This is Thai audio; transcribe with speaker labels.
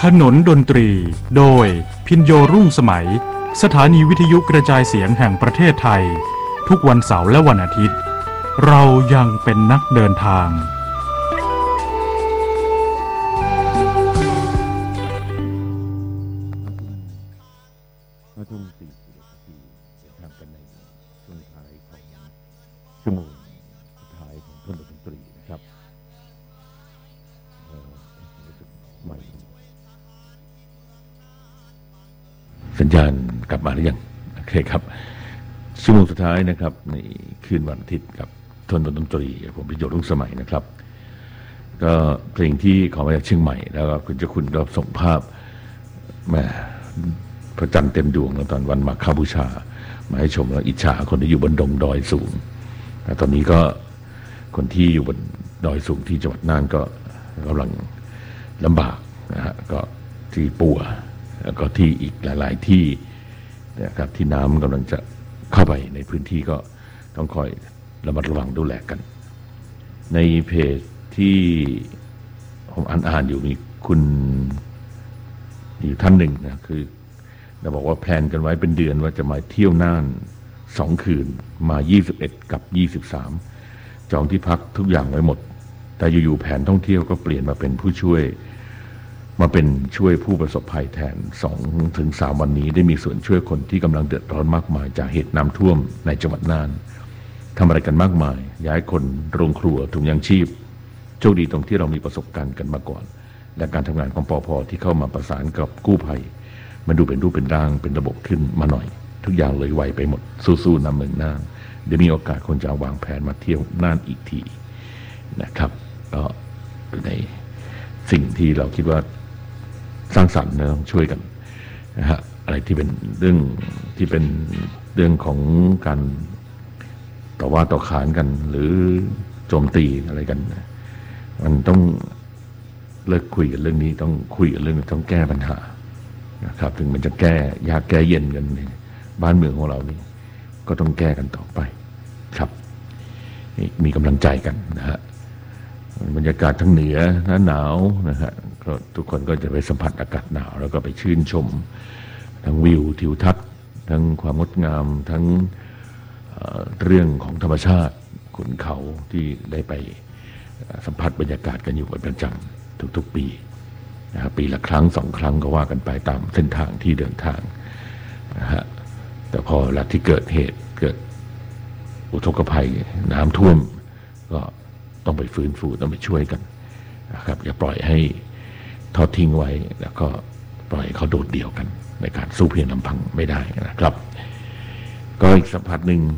Speaker 1: ถนนดนตรีโดยพินโยรุ่งสมัยสถานีวิทยุกระจายเสียงแห่งประเทศไทยทุกวันเสาร์และวันอาทิตย์เรายังเป็นนักเดินทาง
Speaker 2: ทุ่ม40 นาทีจะทำกันในช่วงท้ายของชั่วโมงสุดท้ายของถนนดนตรีนะครับใหม่สัญญาณกลับมาหรือยังโอเคครับชั่วโมงสุดท้ายนะครับในคืนวันอาทิตย์กับถนนดนตรีผมพิโยรุ่งสมัยนะครับก็เพลงที่ขอมาจากเชียงใหม่แล้วก็คุณเจ้าคุณก็ส่งภาพมาพระจันทร์เต็มดวงตอนวันมาฆบูชามาให้ชมแล้วอิจฉาคนที่อยู่บนดงดอยสูงตอนนี้ก็คนที่อยู่บนดอยสูงที่จังหวัดน่านก็กำลังลำบากนะฮะก็ที่ปัวแล้วก็ที่อีกหลายๆที่นะครับที่น้ำกำลังจะเข้าไปในพื้นที่ก็ต้องคอยระมัดระวังดูแลกันในเพจที่ผมอ่านอยู่มีคุณอยู่ท่านหนึ่งนะคือเราบอกว่าแพลนกันไว้เป็นเดือนว่าจะมาเที่ยวน่าน2 คืนมา21กับ23จองที่พักทุกอย่างไว้หมดแต่อยู่ๆแผนท่องเที่ยวก็เปลี่ยนมาเป็นผู้ช่วยผู้ประสบภัยแทน 2-3 วันนี้ได้มีส่วนช่วยคนที่กำลังเดือดร้อนมากมายจากเหตุน้ำท่วมในจังหวัดน่านทำอะไรกันมากมายย้ายคนโรงครัวถุงยางชีพโชคดีตรงที่เรามีประสบการณ์กันมาก่อนและการทำงานของปภ.ที่เข้ามาประสานกับกู้ภัยมันดูเป็นรูปเป็นร่างเป็นระบบขึ้นมาหน่อยทุกอย่างเลยไวไปหมดสู้ๆนำเมืองน่านเดี๋ยวมีโอกาสคนจะวางแผนมาเที่ยวน่านอีกทีนะครับก็ในสิ่งที่เราคิดว่าสร้างสรรค์นะต้องช่วยกันนะฮะอะไรที่เป็นเรื่องของการต่อว่าต่อขานกันหรือโจมตีอะไรกันมันต้องเลิกคุยกันเรื่องนี้ต้องคุยกันเรื่องต้องแก้ปัญหานะครับถึงมันจะแก้ยากแก้เย็นกันบ้านเมืองของเรานี่ก็ต้องแก้กันต่อไปครับมีกำลังใจกันนะฮะบรรยากาศทั้งเหนือหนาวนะฮะก็ทุกคนก็จะไปสัมผัสอากาศหนาวแล้วก็ไปชื่นชมทั้งวิวทิวทัศน์ทั้งความงดงามทั้งเรื่องของธรรมชาติขุนเขาที่ได้ไปสัมผัสบรรยากาศกันอยู่เป็นประจำทุกๆปีนะครับปีละครั้ง2 ครั้งก็ว่ากันไปตามเส้นทางที่เดินทางนะฮะแต่พอเวลาที่เกิดเหตุเกิดอุทกภัยน้ำท่วมก็ต้องไปฟื้นฟูต้องไปช่วยกันนะครับอย่าปล่อยให้ทอดทิ้งไว้แล้วก็ปล่อยเขาโดดเดี่ยวกันในการสู้เพียงลำพังไม่ได้นะครับก็อีกสัมผัสหนึ่ง